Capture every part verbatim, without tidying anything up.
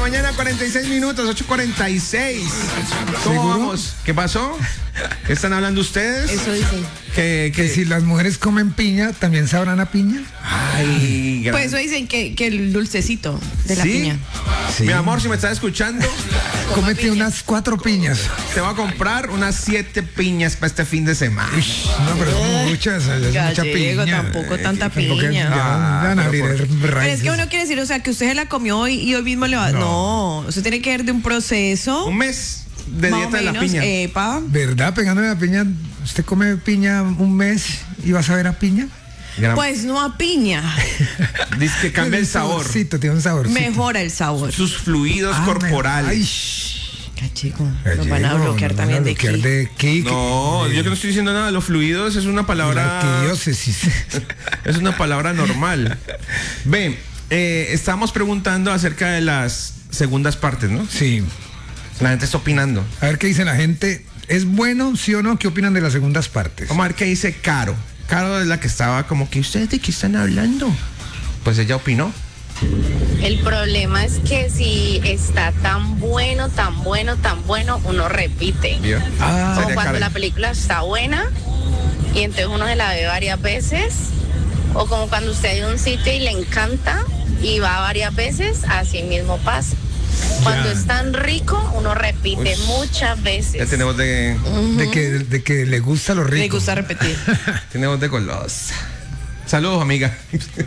mañana, cuarenta y seis minutos, ocho cuarenta y seis. ¿Cómo ¿Seguro? vamos? ¿Qué pasó? ¿Qué están hablando ustedes? Eso dicen. Que, Que si las mujeres comen piña, ¿también sabrán a piña? Ay, gran- Pues eso dicen que, que el dulcecito de la ¿Sí? piña. Sí. Mi amor, si me estás escuchando, Cómete piña. unas cuatro piñas. te voy a comprar unas siete piñas para este fin de semana. No, pero son muchas, es mucha Gallego, piña. tampoco tanta Tampoco es- piña. ya Ah, van a abrir pero por- Pero raíces. es que uno quiere decir, o sea, que usted se la comió hoy y hoy mismo le va. No, eso tiene que ver de un proceso. Un mes de más o dieta de la menos, piña. epa. ¿Verdad? Pegándole la piña, usted come piña un mes y vas a ver a piña. Gran- Pues no a piña. Dice que cambia el Tiene un sabor. saborcito, tiene un sabor. Mejora el sabor. Sus fluidos corporales. Ay, shh. Cachico. Nos Gallego, van a bloquear nos también van a de bloquear aquí. de aquí. No, de- yo que no estoy diciendo nada. Los fluidos es una de palabra. la arquidiócesis. Es una palabra normal. Ven, eh, estamos preguntando acerca de las segundas partes, ¿no? Sí. La gente está opinando. A ver qué dice la gente. ¿Es bueno, sí o no? ¿Qué opinan de las segundas partes? Vamos a ver qué dice Caro. Caro es la que estaba como que, ¿ustedes de qué están hablando? Pues ella opinó. El problema es que si está tan bueno, tan bueno, tan bueno, uno repite. ¿Vio? Ah. Como Sería cuando Karen. la película está buena y entonces uno se la ve varias veces. O como cuando usted hay un sitio y le encanta y va varias veces, así mismo pasa. Cuando es tan rico, uno repite Uy. muchas Ya veces. tenemos de, De que, de que le gusta lo rico. Le gusta repetir. tenemos de golosa. Saludos, amiga.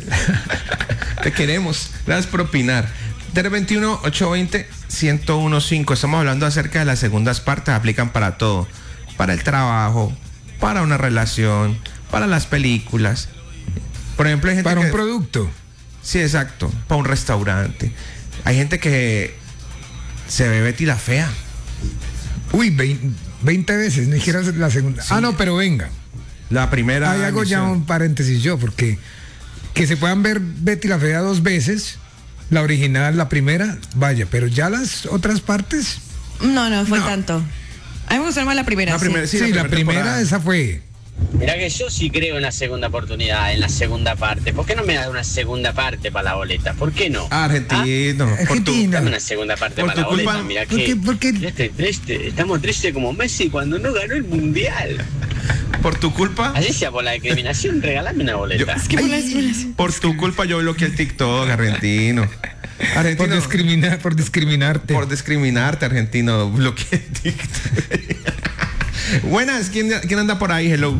Te queremos. Gracias por opinar. tres dos uno, ocho dos cero, uno cero uno cinco. Estamos hablando acerca de las segundas partes. Aplican para todo. Para el trabajo, para una relación, para las películas. Por ejemplo, hay gente Para que... un producto. Sí, exacto. Para un restaurante. Hay gente que se ve Betty la Fea. Uy, vein- veinte veces, ni siquiera la segunda. Ah, no, pero venga. La primera. Ahí hago ya emisión. un paréntesis yo, porque que se puedan ver Betty la Fea dos veces, la original, la primera, vaya, pero ya las otras partes. No, no fue No. tanto. A mí me gustó más la primera. La sí. primera, sí, Sí, la primera, temporada. esa fue. Mira que yo sí creo en la segunda oportunidad, en la segunda parte. ¿Por qué no me das una segunda parte para la boleta? ¿Por qué no? Argentino. Ah, por tu- Argentina. Dame una segunda parte Por para la tu culpa- boleta. Mira ¿Por que qué? ¿Por qué? mira, estoy triste, estamos tristes como Messi cuando no ganó el mundial. Por tu culpa. Así sea por la discriminación, regalame una boleta. Es que por la discriminación. Por tu culpa yo bloqueé el TikTok, argentino. Por, Argentino. discriminar, por discriminarte. Por discriminarte, argentino. Bloqueé el TikTok. Buenas, ¿quién, quién anda por ahí? Hello.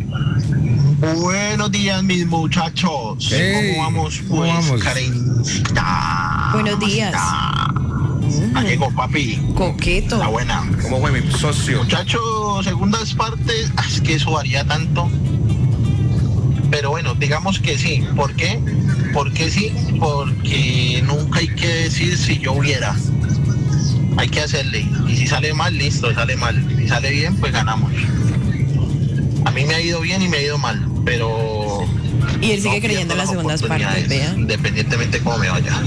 Buenos días, mis muchachos. Hey, ¿Cómo vamos, ¿cómo pues, vamos? Karencita? Buenos días. Ah, llegó, papi. Coqueto. La buena. ¿Cómo fue mi socio? Muchachos, segundas partes, ah, es que eso varía tanto. Pero bueno, digamos que sí. ¿Por qué? Porque sí, porque nunca hay que decir si yo hubiera. Hay que hacerle. Y si sale mal, listo, sale mal. Si sale bien, pues ganamos. A mí me ha ido bien y me ha ido mal, pero... Y él sigue no creyendo en pierdo las segundas partes, oportunidades, vea. independientemente cómo me vaya.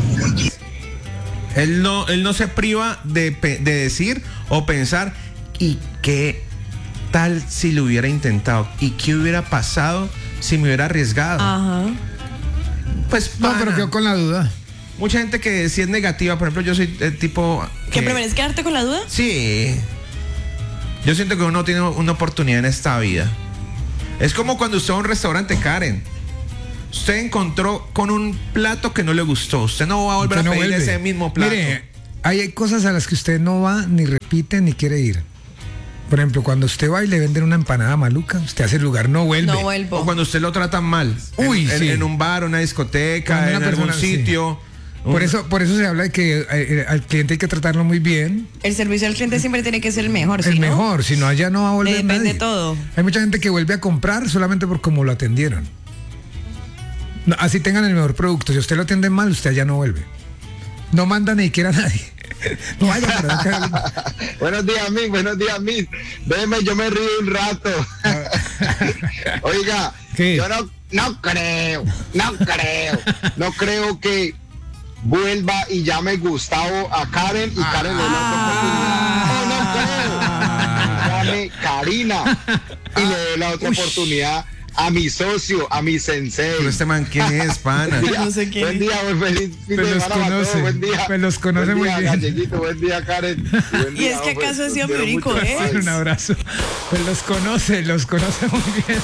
Él no, él no se priva de, pe- de decir o pensar, ¿y qué tal si lo hubiera intentado? ¿Y qué hubiera pasado si me hubiera arriesgado? Ajá. Pues No, pana. pero quedó con la duda. Mucha gente que sí es negativa, por ejemplo, yo soy el tipo... ¿Qué que- prefieres quedarte con la duda? Sí. Yo siento que uno tiene una oportunidad en esta vida. Es como cuando usted va a un restaurante, Karen. Usted encontró con un plato que no le gustó. Usted no va a volver Usted a no pedir vuelve. ese mismo plato. Mire, hay cosas a las que usted no va, ni repite, ni quiere ir. Por ejemplo, cuando usted va y le venden una empanada maluca, usted a ese lugar no vuelve. No O vuelvo. cuando usted lo tratan mal. Uy, en, en- sí. en un bar, una discoteca, Cuando en una algún persona- sí. sitio. Por Un- eso, por eso se habla de que eh, al cliente hay que tratarlo muy bien. El servicio al cliente siempre tiene que ser el mejor. El ¿sí, no? mejor, si no allá no va a volver Le depende nadie. todo. Hay mucha gente que vuelve a comprar solamente por cómo lo atendieron. No, así tengan el mejor producto. Si usted lo atiende mal, usted allá no vuelve. No manda ni siquiera a nadie. No vaya por acá. Buenos días, Mick. Buenos días, Mick. Déjeme, yo me río un rato. Oiga, ¿Qué? yo no, no creo, no creo, no creo que vuelva y llame Gustavo a Karen y Karen le dé la otra oportunidad. No, no creo. Llame Karina y le dé la otra oportunidad a mi socio, a mi sensei. Pero este man, ¿quién es, pana? Yo no sé quién Buen es. día, buen feliz fin Pues de los semana para todos, conoce, buen día. pues los conoce Buen muy día, bien. Galleguito, buen día, Karen. Buen Y día, es que hombre, acaso ha los sido mi quiero único, mucho. ¿eh? Un abrazo. Pues los conoce, los conoce muy bien.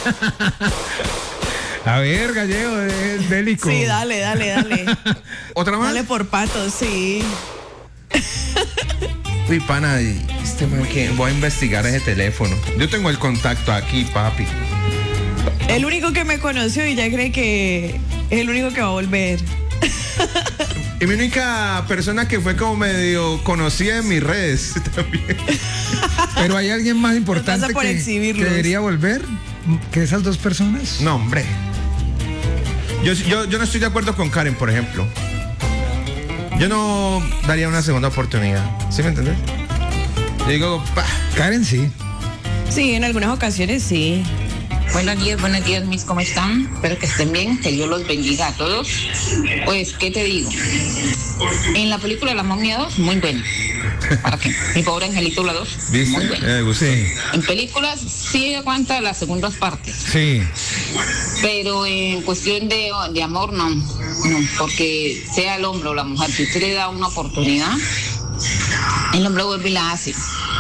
A ver, Gallego, de, Délico. Sí, dale, dale, dale. ¿Otra más? Dale por patos, sí. Uy, pana, y este man, que voy a investigar ese teléfono. Yo tengo el contacto aquí, papi. El único que me conoció y ya cree que es el único que va a volver. Y mi única persona que fue como medio conocida en mis redes también. Pero hay alguien más importante pasa por que, que exhibirlos. debería volver que esas dos personas. No, hombre. Yo, yo, yo no estoy de acuerdo con Karen, por ejemplo. Yo no daría una segunda oportunidad. ¿Sí me entendés? Yo digo, pa. Karen sí. Sí, en algunas ocasiones sí. Buenos días, buenos días, mis, ¿cómo están? Espero que estén bien, que Dios los bendiga a todos. Pues, ¿qué te digo? En la película La Momia dos, muy buena. ¿Para qué? Mi pobre angelito la dos, ¿Viste? muy buena. Me gustó. Sí, En películas sí aguanta las segundas partes, sí. pero en cuestión de, de amor no, no, porque sea el hombre o la mujer, si usted le da una oportunidad, el hombre vuelve y la hace.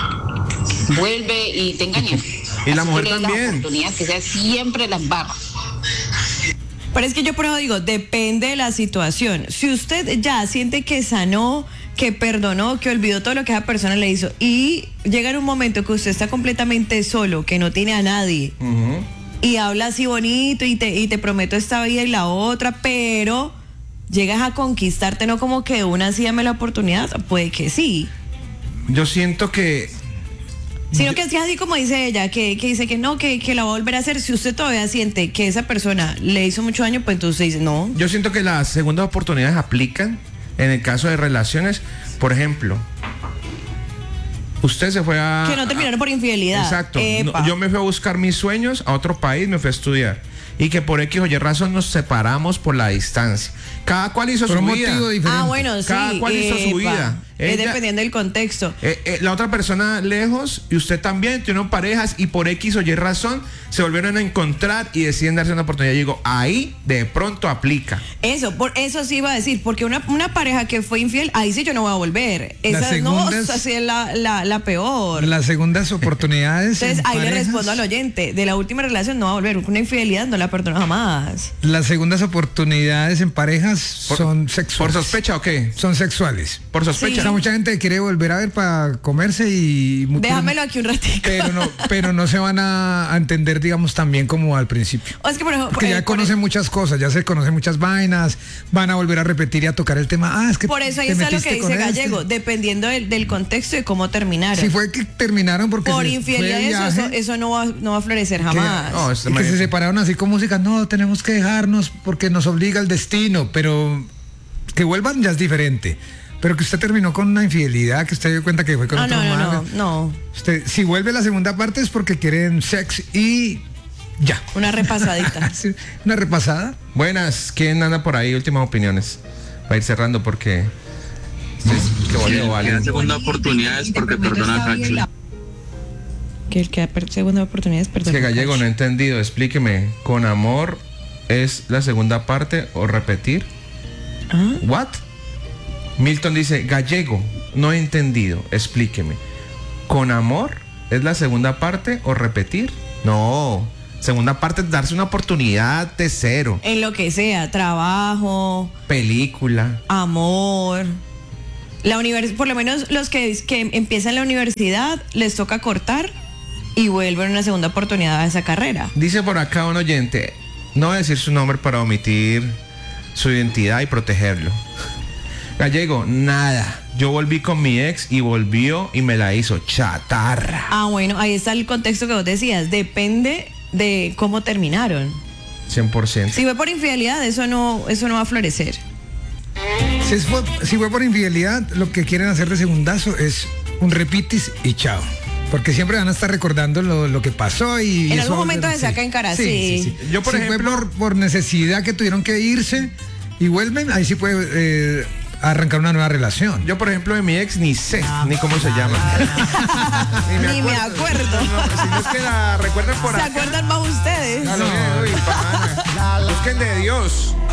Vuelve y te engaña. Y la Así mujer que le das también. La oportunidad que sea siempre las barras. Pero es que yo por eso digo, depende de la situación. Si usted ya siente que sanó, que perdonó, que olvidó todo lo que esa persona le hizo y llega en un momento que usted está completamente solo, que no tiene a nadie Ujú. y habla así bonito y te, y te prometo esta vida y la otra, pero llegas a conquistarte, no como que una sí dame la oportunidad, puede que sí. Yo siento que Sino que así, así como dice ella, que, que dice que no, que, que la va a volver a hacer. Si usted todavía siente que esa persona le hizo mucho daño, pues entonces dice no. Yo siento que las segundas oportunidades aplican en el caso de relaciones. Por ejemplo, usted se fue a... Que no terminaron por infidelidad. Exacto. Epa. No, yo me fui a buscar mis sueños a otro país, me fui a estudiar. Y que por X o Y razón nos separamos por la distancia. Cada cual hizo Por su un vida. motivo diferente. Ah, bueno, sí. Cada cual hizo su epa. vida. Es Ella- dependiendo del contexto. Eh, eh, la otra persona lejos y usted también tuvieron parejas y por X o Y razón se volvieron a encontrar y deciden darse una oportunidad. Yo digo, ahí de pronto aplica. Eso, por eso sí iba a decir, porque una, una pareja que fue infiel, ahí sí yo no voy a volver. Esa Las no, segundas- esa sí es la, la, la peor. Las segundas oportunidades. Entonces en ahí le parejas, respondo al oyente, de la última relación no va a volver, una infidelidad no la perdono jamás. Las segundas oportunidades en parejas Por- son ¿Por sexuales. sospecha o qué? Son sexuales. Por O sospecha. sea, mucha gente quiere volver a ver para comerse y... Déjamelo aquí un ratito. Pero no, pero no se van a, a entender, digamos, también como al principio. O es que por ejemplo, Porque eh, ya por- conocen muchas cosas, ya se conocen muchas vainas, van a volver a repetir y a tocar el tema. Ah, es que por eso ahí te está lo metiste que con dice este. Gallego, dependiendo del, del contexto y cómo terminaron. Si fue que terminaron porque por se infidelidad fue de eso, eso, viaje, eso no, va, no va a florecer jamás. No, este y que man- se separaron así con música, no, tenemos que dejarnos porque nos obliga el destino, pero que vuelvan ya es diferente. Pero que usted terminó con una infidelidad, que usted dio cuenta que fue con Ah, otro no, no, man. no, no. Usted, si vuelve la segunda parte es porque quieren sex y ya. Una repasadita. Sí, una repasada. Buenas, ¿quién anda por ahí? Últimas opiniones. Va a ir cerrando porque... es que vale, vale. La segunda oportunidad es porque perdona a Cacho. Que el que da per- segunda oportunidad es Es perdonar. que Gallego no he entendido. Explíqueme. ¿Con amor es la segunda parte o repetir? Ah. ¿What? Milton dice, Gallego, no he entendido. Explíqueme. ¿Con amor es la segunda parte o repetir? No. Segunda parte es darse una oportunidad de cero. En lo que sea, trabajo, Película. amor. La univers por lo menos los que, que empiezan la universidad les toca cortar y vuelven una segunda oportunidad a esa carrera. Dice por acá un oyente, no voy a decir su nombre para omitir su identidad y protegerlo. Gallego, nada. Yo volví con mi ex y volvió y me la hizo chatarra. Ah, bueno, ahí está el contexto que vos decías. Depende de cómo terminaron. cien por ciento. Si fue por infidelidad, eso no, eso no va a florecer. Si fue, si fue por infidelidad, lo que quieren hacer de segundazo es un repitis y chao. Porque siempre van a estar recordando lo, lo que pasó y... En eso algún va a momento volver- se saca en cara, sí. Yo, por si ejemplo- fue por, por necesidad que tuvieron que irse y vuelven, ahí sí puede eh, a arrancar una nueva relación. Yo, por ejemplo, de mi ex ni sé ni cómo se llama. Ni me acuerdo. No, no, si no es que la recuerdan por ¿Se acá. acuerdan más ustedes? A lo bien, uy, pana. Busquen de Dios.